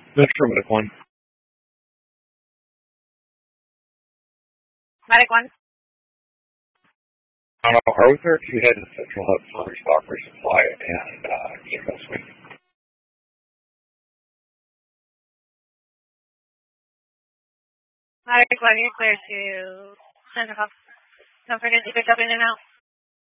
Affirmative one. Medic 1. Arthur, if you head to Central Hub for restock, resupply, and keep us with. Medic 1, you're clear to Central Hub. Don't forget to pick up in and out.